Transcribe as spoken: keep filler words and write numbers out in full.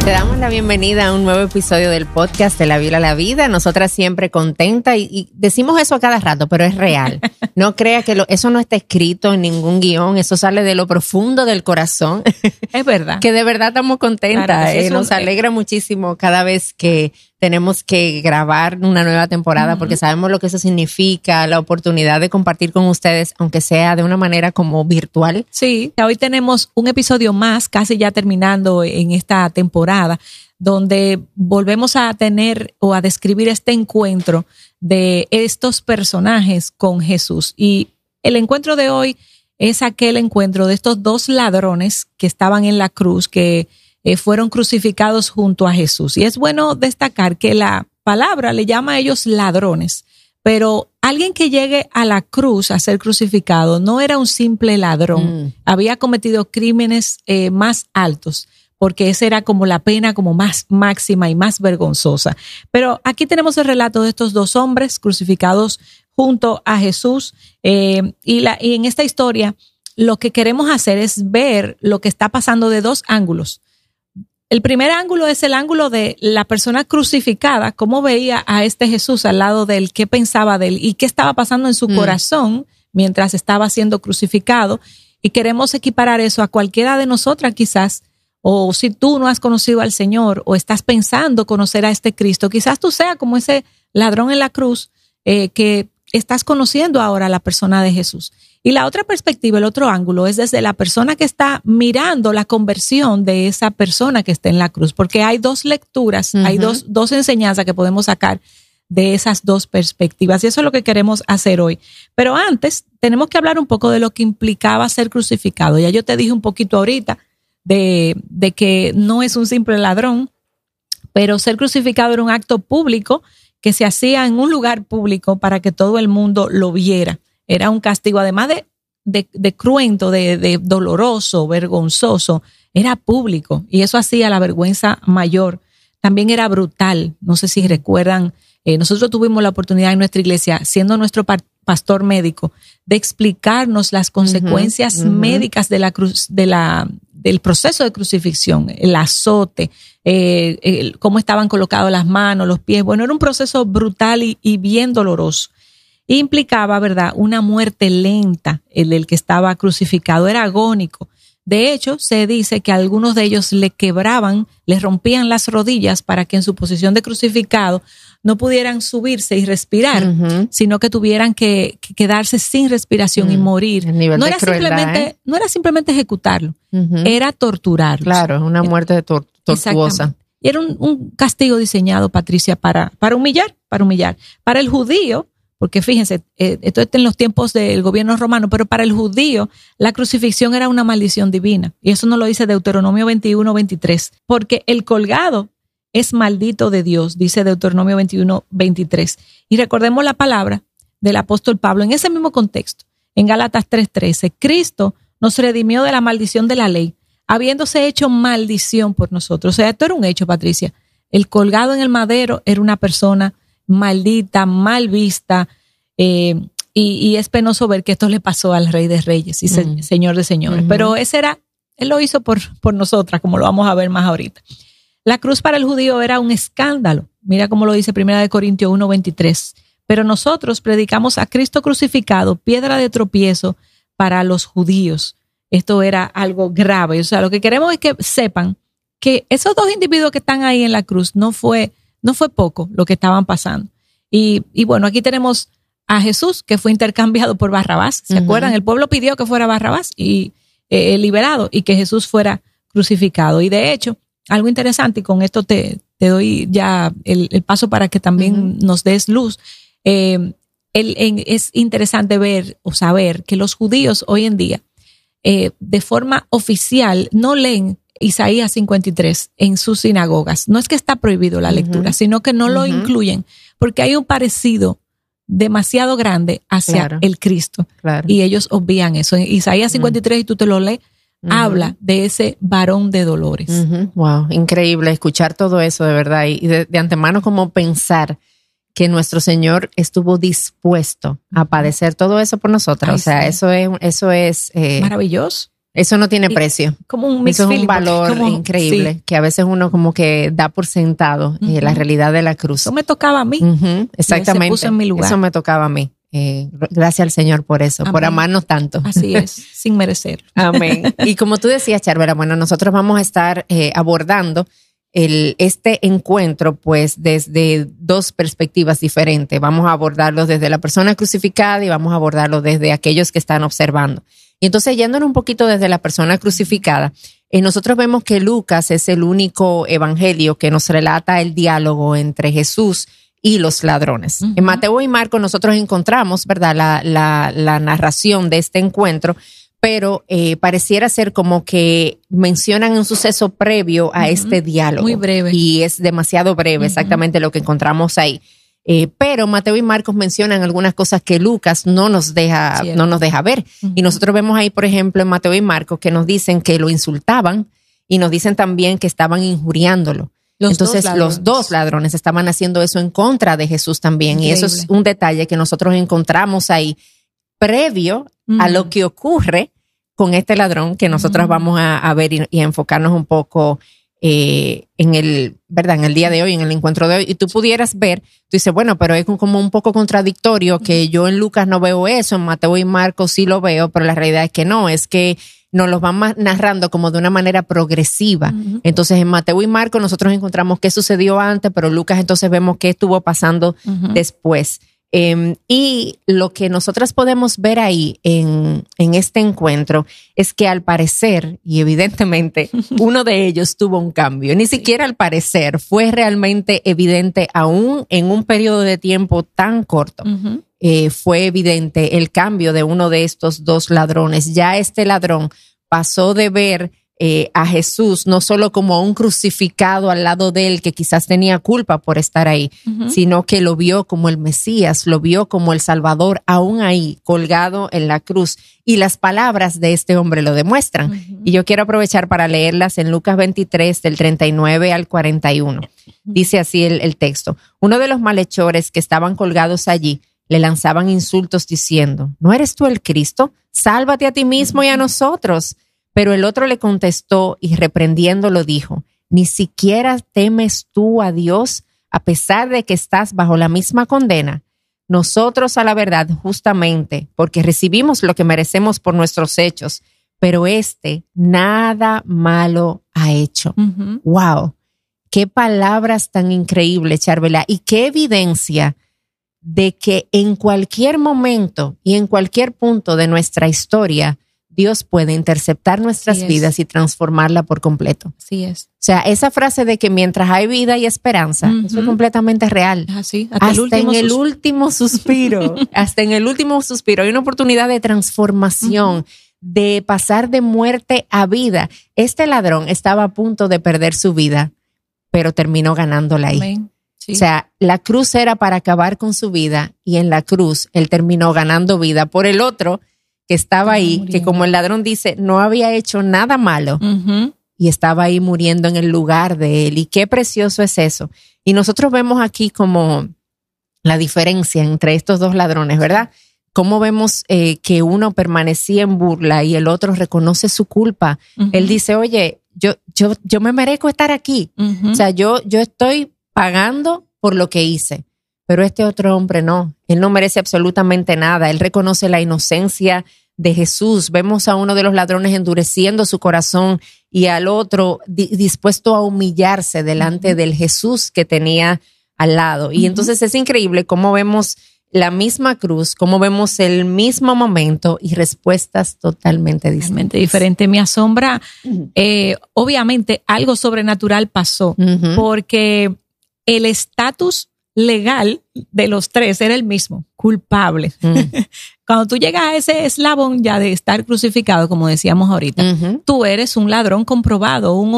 Te damos la bienvenida a un nuevo episodio del podcast de La Biblia a la Vida. Nosotras siempre contentas y, y decimos eso a cada rato, pero es real. No crea que lo, eso no está escrito en ningún guión, eso sale de lo profundo del corazón. Es verdad. Que de verdad estamos contentas. Claro, eh, nos un... alegra muchísimo cada vez que tenemos que grabar una nueva temporada, uh-huh. porque sabemos lo que eso significa, la oportunidad de compartir con ustedes, aunque sea de una manera como virtual. Sí, hoy tenemos un episodio más, casi ya terminando en esta temporada, donde volvemos a tener o a describir este encuentro de estos personajes con Jesús. Y el encuentro de hoy es aquel encuentro de estos dos ladrones que estaban en la cruz, que Eh, fueron crucificados junto a Jesús. Y es bueno destacar que la palabra le llama a ellos ladrones, pero alguien que llegue a la cruz a ser crucificado no era un simple ladrón, mm. había cometido crímenes eh, más altos, porque esa era como la pena como más máxima y más vergonzosa. Pero aquí tenemos el relato de estos dos hombres crucificados junto a Jesús, eh, y, la, y en esta historia lo que queremos hacer es ver lo que está pasando de dos ángulos. El primer ángulo es el ángulo de la persona crucificada, cómo veía a este Jesús al lado de él, qué pensaba de él y qué estaba pasando en su mm. corazón mientras estaba siendo crucificado. Y queremos equiparar eso a cualquiera de nosotras quizás, o si tú no has conocido al Señor o estás pensando conocer a este Cristo, quizás tú seas como ese ladrón en la cruz eh, que estás conociendo ahora a la persona de Jesús. Y la otra perspectiva, el otro ángulo, es desde la persona que está mirando la conversión de esa persona que está en la cruz, porque hay dos lecturas, uh-huh. hay dos, dos enseñanzas que podemos sacar de esas dos perspectivas, y eso es lo que queremos hacer hoy. Pero antes, tenemos que hablar un poco de lo que implicaba ser crucificado. Ya yo te dije un poquito ahorita de, de que no es un simple ladrón, pero ser crucificado era un acto público que se hacía en un lugar público para que todo el mundo lo viera. Era un castigo, además de, de, de cruento, de, de doloroso, vergonzoso, era público y eso hacía la vergüenza mayor. También era brutal. No sé si recuerdan, eh, nosotros tuvimos la oportunidad en nuestra iglesia, siendo nuestro pa- pastor médico, de explicarnos las consecuencias uh-huh, uh-huh. médicas de la cruz, de la, del proceso de crucifixión, el azote, eh, el, cómo estaban colocadas las manos, los pies. Bueno, era un proceso brutal y, y bien doloroso. Implicaba, ¿verdad?, una muerte lenta, el del que estaba crucificado, era agónico. De hecho, se dice que algunos de ellos le quebraban, les rompían las rodillas para que en su posición de crucificado no pudieran subirse y respirar, uh-huh. sino que tuvieran que, que quedarse sin respiración uh-huh. y morir. El nivel no, de era crueldad, simplemente, ¿eh? no era simplemente ejecutarlo, uh-huh. era torturarlo. Claro, una muerte de tor- tortuosa. Y era un, un castigo diseñado, Patricia, para, para humillar, para humillar. Para el judío, porque fíjense, eh, esto está en los tiempos del gobierno romano, pero para el judío la crucifixión era una maldición divina. Y eso nos lo dice Deuteronomio veintiuno, veintitrés. Porque el colgado es maldito de Dios, dice Deuteronomio veintiuno, veintitrés. Y recordemos la palabra del apóstol Pablo en ese mismo contexto. En Gálatas tres, trece, Cristo nos redimió de la maldición de la ley, habiéndose hecho maldición por nosotros. O sea, esto era un hecho, Patricia. El colgado en el madero era una persona maldita, mal vista, eh, y, y es penoso ver que esto le pasó al Rey de Reyes y se, mm. Señor de Señores. Uh-huh. Pero ese era, él lo hizo por, por nosotras, como lo vamos a ver más ahorita. La cruz para el judío era un escándalo. Mira cómo lo dice Primera de Corintios uno, veintitrés. Pero nosotros predicamos a Cristo crucificado, piedra de tropiezo para los judíos. Esto era algo grave. O sea, lo que queremos es que sepan que esos dos individuos que están ahí en la cruz no fue No fue poco lo que estaban pasando. Y, y bueno, aquí tenemos a Jesús, que fue intercambiado por Barrabás. ¿Se uh-huh. acuerdan? El pueblo pidió que fuera Barrabás y eh, liberado y que Jesús fuera crucificado. Y de hecho, algo interesante, y con esto te, te doy ya el, el paso para que también uh-huh. nos des luz. Eh, el, en, es interesante ver o saber que los judíos hoy en día, eh, de forma oficial, no leen Isaías cincuenta y tres en sus sinagogas. No es que está prohibido la lectura, uh-huh. sino que no uh-huh. lo incluyen porque hay un parecido demasiado grande hacia claro. el Cristo. Claro. Y ellos obvian eso. En Isaías cincuenta y tres, uh-huh. y tú te lo lees, uh-huh. habla de ese varón de dolores. Uh-huh. Wow, increíble escuchar todo eso, de verdad. Y de, de antemano, como pensar que nuestro Señor estuvo dispuesto a padecer todo eso por nosotros. Ay, o sea, sí. eso es, eso es eh, maravilloso. Eso no tiene precio. Como un Eso es un valor como, increíble, sí. que a veces uno como que da por sentado uh-huh. eh, la realidad de la cruz. Eso me tocaba a mí. Uh-huh. Exactamente. Se puso en mi lugar. Eso me tocaba a mí. Eh, gracias al Señor por eso, Amén. Por amarnos tanto. Así es, sin merecer. Amén. Y como tú decías, Charvela, bueno, nosotros vamos a estar eh, abordando el, este encuentro pues desde dos perspectivas diferentes. Vamos a abordarlo desde la persona crucificada y vamos a abordarlo desde aquellos que están observando. Y entonces, yéndonos un poquito desde la persona crucificada, eh, nosotros vemos que Lucas es el único evangelio que nos relata el diálogo entre Jesús y los ladrones. Uh-huh. En Mateo y Marcos nosotros encontramos, ¿verdad?, la, la, la narración de este encuentro, pero eh, pareciera ser como que mencionan un suceso previo a uh-huh. este diálogo. Muy breve. Y es demasiado breve, uh-huh. exactamente lo que encontramos ahí. Eh, pero Mateo y Marcos mencionan algunas cosas que Lucas no nos deja, no nos deja ver. Uh-huh. Y nosotros vemos ahí, por ejemplo, en Mateo y Marcos, que nos dicen que lo insultaban y nos dicen también que estaban injuriándolo. Los Entonces dos los dos ladrones estaban haciendo eso en contra de Jesús también. Increíble. Y eso es un detalle que nosotros encontramos ahí previo uh-huh. a lo que ocurre con este ladrón que nosotros uh-huh. vamos a, a ver y, y a enfocarnos un poco eh, en el, ¿verdad? En el día de hoy, en el encuentro de hoy. Y tú pudieras ver, tú dices, bueno, pero es como un poco contradictorio que uh-huh. yo en Lucas no veo eso, en Mateo y Marcos sí lo veo, pero la realidad es que no, es que nos los van narrando como de una manera progresiva. Uh-huh. Entonces, en Mateo y Marcos nosotros encontramos qué sucedió antes, pero Lucas entonces vemos qué estuvo pasando uh-huh. después. Eh, y lo que nosotros podemos ver ahí en, en este encuentro es que al parecer, y evidentemente, uno de ellos tuvo un cambio. Ni sí. siquiera al parecer, fue realmente evidente aún en un periodo de tiempo tan corto. Uh-huh. Eh, fue evidente el cambio de uno de estos dos ladrones. Ya este ladrón pasó de ver eh, a Jesús no solo como un crucificado al lado de él que quizás tenía culpa por estar ahí, uh-huh. sino que lo vio como el Mesías, lo vio como el Salvador, aún ahí, colgado en la cruz. Y las palabras de este hombre lo demuestran. Uh-huh. Y yo quiero aprovechar para leerlas en Lucas veintitrés, del treinta y nueve al cuarenta y uno. Uh-huh. Dice así el, el texto. Uno de los malhechores que estaban colgados allí le lanzaban insultos diciendo, ¿no eres tú el Cristo? Sálvate a ti mismo y a nosotros. Pero el otro le contestó y reprendiéndolo dijo, ¿ni siquiera temes tú a Dios a pesar de que estás bajo la misma condena? Nosotros a la verdad justamente porque recibimos lo que merecemos por nuestros hechos, pero este nada malo ha hecho. Uh-huh. ¡Wow! ¡Qué palabras tan increíbles, Charvela! Y qué evidencia de que en cualquier momento y en cualquier punto de nuestra historia, Dios puede interceptar nuestras vidas y transformarla por completo. Así es. O sea, esa frase de que mientras hay vida y esperanza, uh-huh. eso es completamente real. Así, hasta, hasta el en el último suspiro, hasta en el último suspiro, hay una oportunidad de transformación, uh-huh. de pasar de muerte a vida. Este ladrón estaba a punto de perder su vida, pero terminó ganándola ahí. Amén. Sí. O sea, la cruz era para acabar con su vida y en la cruz él terminó ganando vida por el otro que estaba ahí, muriendo. Que como el ladrón dice, no había hecho nada malo uh-huh. y estaba ahí muriendo en el lugar de él. Y qué precioso es eso. Y nosotros vemos aquí como la diferencia entre estos dos ladrones, ¿verdad? Cómo vemos eh, que uno permanecía en burla y el otro reconoce su culpa. Uh-huh. Él dice, oye, yo, yo, yo me merezco estar aquí. Uh-huh. O sea, yo, yo estoy pagando por lo que hice. Pero este otro hombre no. Él no merece absolutamente nada. Él reconoce la inocencia de Jesús. Vemos a uno de los ladrones endureciendo su corazón y al otro di- dispuesto a humillarse delante uh-huh. del Jesús que tenía al lado. Y uh-huh. entonces es increíble cómo vemos la misma cruz, cómo vemos el mismo momento y respuestas totalmente distintas. Totalmente diferente. Me asombra. Uh-huh. Eh, obviamente algo sobrenatural pasó uh-huh. porque el estatus legal de los tres era el mismo, culpable. Mm. Cuando tú llegas a ese eslabón ya de estar crucificado, como decíamos ahorita, uh-huh. tú eres un ladrón comprobado, un